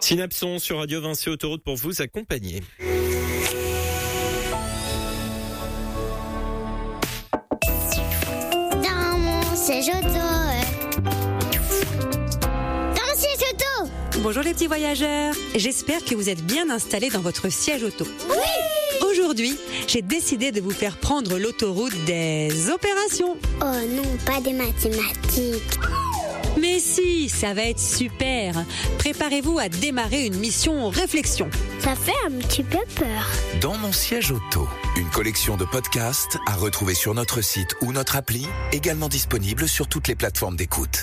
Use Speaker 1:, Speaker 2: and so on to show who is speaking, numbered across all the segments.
Speaker 1: Synapson sur Radio Vinci Autoroute pour vous accompagner.
Speaker 2: Dans mon siège auto. Dans mon siège auto.
Speaker 3: Bonjour les petits voyageurs, j'espère que vous êtes bien installés dans votre siège auto.
Speaker 2: Oui.
Speaker 3: Aujourd'hui, j'ai décidé de vous faire prendre l'autoroute des opérations.
Speaker 2: Oh non, pas des mathématiques.
Speaker 3: Mais si, ça va être super. Préparez-vous à démarrer une mission réflexion.
Speaker 2: Ça fait un petit peu peur.
Speaker 4: Dans mon siège auto, une collection de podcasts à retrouver sur notre site ou notre appli, également disponible sur toutes les plateformes d'écoute.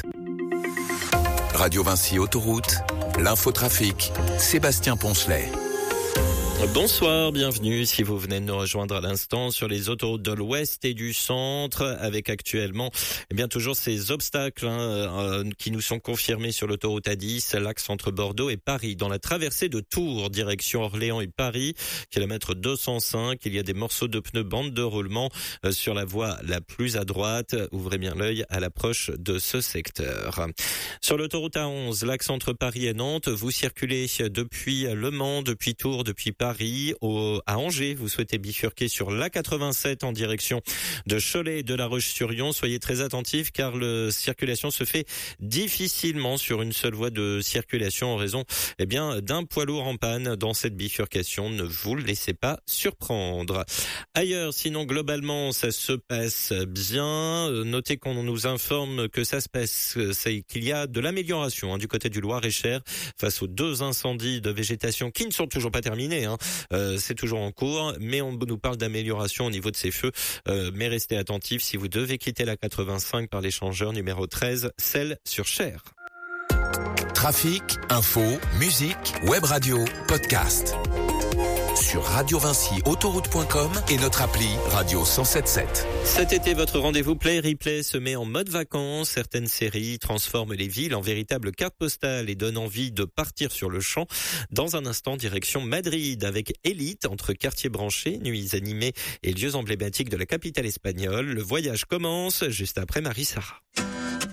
Speaker 4: Radio Vinci Autoroute, l'infotrafic, Sébastien Poncelet.
Speaker 1: Bonsoir, bienvenue si vous venez de nous rejoindre à l'instant sur les autoroutes de l'Ouest et du Centre avec actuellement toujours ces obstacles qui nous sont confirmés sur l'autoroute A10, l'axe entre Bordeaux et Paris. Dans la traversée de Tours, direction Orléans et Paris, kilomètre 205, il y a des morceaux de pneus bande de roulement sur la voie la plus à droite. Ouvrez bien l'œil à l'approche de ce secteur. Sur l'autoroute A11, l'axe entre Paris et Nantes, vous circulez depuis Le Mans, depuis Tours, depuis Paris, à Angers. Vous souhaitez bifurquer sur l'A87 en direction de Cholet et de La Roche-sur-Yon. Soyez très attentifs car la circulation se fait difficilement sur une seule voie de circulation en raison d'un poids lourd en panne dans cette bifurcation. Ne vous laissez pas surprendre. Ailleurs, sinon globalement, ça se passe bien. Notez qu'on nous informe que ça se passe, c'est qu'il y a de l'amélioration du côté du Loir-et-Cher face aux 2 incendies de végétation qui ne sont toujours pas terminés. C'est toujours en cours, mais on nous parle d'amélioration au niveau de ces feux. Mais restez attentifs si vous devez quitter la 85 par l'échangeur numéro 13, celle sur Cher.
Speaker 4: Trafic, info, musique, web radio, podcast. Sur radiovinciautoroute.com et notre appli Radio 107.7.
Speaker 1: Cet été, votre rendez-vous Play Replay se met en mode vacances. Certaines séries transforment les villes en véritables cartes postales et donnent envie de partir sur le champ. Dans un instant, direction Madrid avec Élite, entre quartiers branchés, nuits animées et lieux emblématiques de la capitale espagnole. Le voyage commence juste après Marie Sarah.